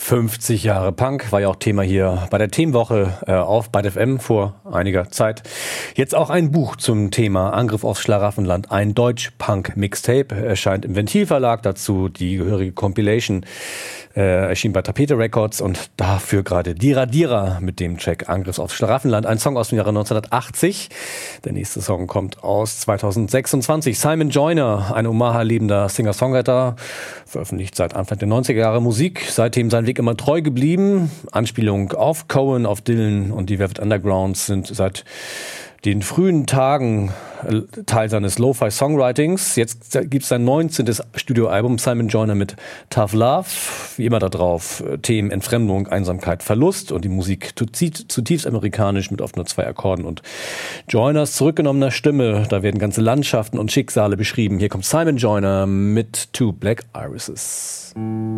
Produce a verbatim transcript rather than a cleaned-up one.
fünfzig Jahre Punk war ja auch Thema hier bei der Themenwoche äh, auf Byte F M vor einiger Zeit. Jetzt auch ein Buch zum Thema Angriff aufs Schlaraffenland. Ein Deutsch-Punk-Mixtape erscheint im Ventilverlag. Dazu die gehörige Compilation äh, erschien bei Tapete Records und dafür gerade die Radierer mit dem Track Angriff aufs Schlaraffenland. Ein Song aus dem Jahre neunzehnhundertachtzig. Der nächste Song kommt aus zweitausendsechsundzwanzig. Simon Joyner, ein Omaha-lebender Singer-Songwriter, veröffentlicht seit Anfang der neunziger Jahre Musik. Seitdem sein Weg immer treu geblieben. Anspielungen auf Cohen, auf Dylan und die Velvet Undergrounds sind seit den frühen Tagen Teil seines Lo-Fi-Songwritings. Jetzt gibt es sein neunzehntes Studioalbum Simon Joyner mit Tough Love. Wie immer da drauf Themen Entfremdung, Einsamkeit, Verlust und die Musik zutiefst amerikanisch mit oft nur zwei Akkorden und Joyners zurückgenommener Stimme. Da werden ganze Landschaften und Schicksale beschrieben. Hier kommt Simon Joyner mit Two Black Irises.